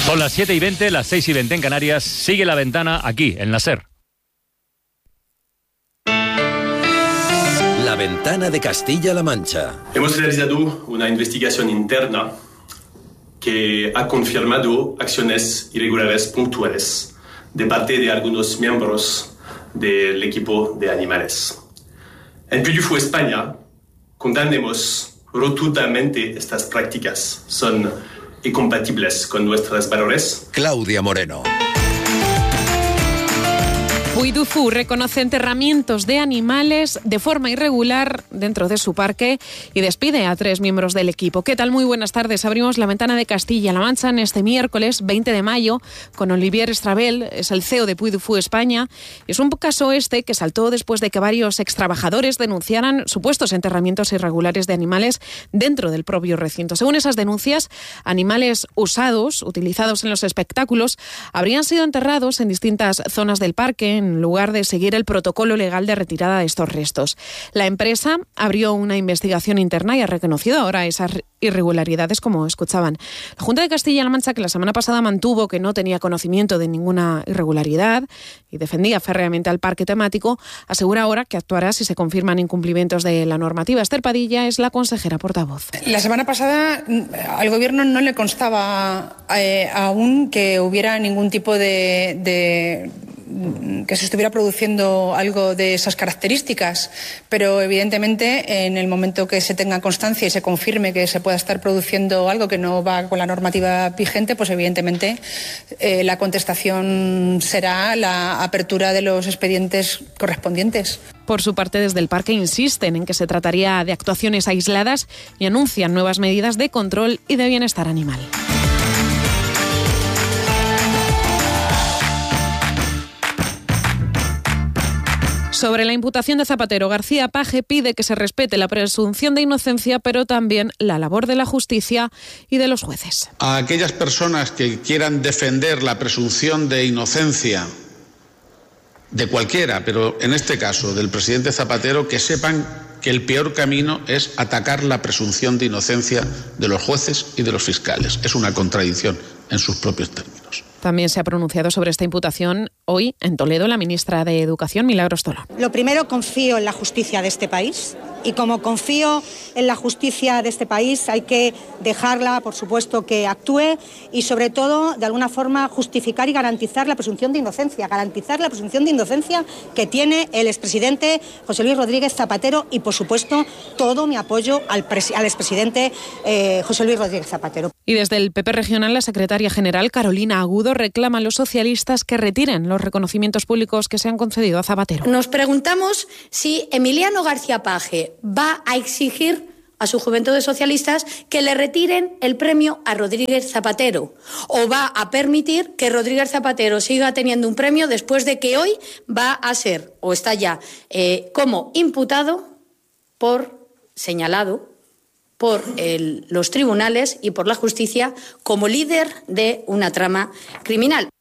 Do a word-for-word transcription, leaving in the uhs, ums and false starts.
Son las siete y veinte, las seis y veinte en Canarias. Sigue La Ventana aquí, en la SER. La Ventana de Castilla-La Mancha. Hemos realizado una investigación interna que ha confirmado acciones irregulares puntuales de parte de algunos miembros del equipo de animales. En Puy du Fou, España, condenamos rotundamente estas prácticas. Son incompatibles con nuestros valores. Claudia Moreno. Puy du Fou reconoce enterramientos de animales de forma irregular dentro de su parque y despide a tres miembros del equipo. ¿Qué tal? Muy buenas tardes. Abrimos La Ventana de Castilla-La Mancha en este miércoles veinte de mayo con Olivier Estrabel, es el C E O de Puy du Fou España. Es un caso este que saltó después de que varios extrabajadores denunciaran supuestos enterramientos irregulares de animales dentro del propio recinto. Según esas denuncias, animales usados, utilizados en los espectáculos, habrían sido enterrados en distintas zonas del parque, en lugar de seguir el protocolo legal de retirada de estos restos. La empresa abrió una investigación interna y ha reconocido ahora esas irregularidades, como escuchaban. La Junta de Castilla-La Mancha, que la semana pasada mantuvo que no tenía conocimiento de ninguna irregularidad y defendía férreamente al parque temático, asegura ahora que actuará si se confirman incumplimientos de la normativa. Esther Padilla es la consejera portavoz. La semana pasada al Gobierno no le constaba eh, aún que hubiera ningún tipo de... de que se estuviera produciendo algo de esas características, pero evidentemente en el momento que se tenga constancia y se confirme que se pueda estar produciendo algo que no va con la normativa vigente, pues evidentemente eh, la contestación será la apertura de los expedientes correspondientes. Por su parte, desde el parque insisten en que se trataría de actuaciones aisladas y anuncian nuevas medidas de control y de bienestar animal. Sobre la imputación de Zapatero, García Paje pide que se respete la presunción de inocencia, pero también la labor de la justicia y de los jueces. A aquellas personas que quieran defender la presunción de inocencia de cualquiera, pero en este caso del presidente Zapatero, que sepan que el peor camino es atacar la presunción de inocencia de los jueces y de los fiscales. Es una contradicción en sus propios términos. También se ha pronunciado sobre esta imputación hoy en Toledo la ministra de Educación, Milagros Tolón. Lo primero, confío en la justicia de este país. Y como confío en la justicia de este país, hay que dejarla, por supuesto, que actúe y, sobre todo, de alguna forma, justificar y garantizar la presunción de inocencia. Garantizar la presunción de inocencia que tiene el expresidente José Luis Rodríguez Zapatero y, por supuesto, todo mi apoyo al, pres- al expresidente eh, José Luis Rodríguez Zapatero. Y desde el P P regional, la secretaria general, Carolina Agudo, reclama a los socialistas que retiren los reconocimientos públicos que se han concedido a Zapatero. Nos preguntamos si Emiliano García Paje va a exigir a su juventud de socialistas que le retiren el premio a Rodríguez Zapatero o va a permitir que Rodríguez Zapatero siga teniendo un premio después de que hoy va a ser o está ya eh, como imputado por señalado por el, los tribunales y por la justicia como líder de una trama criminal.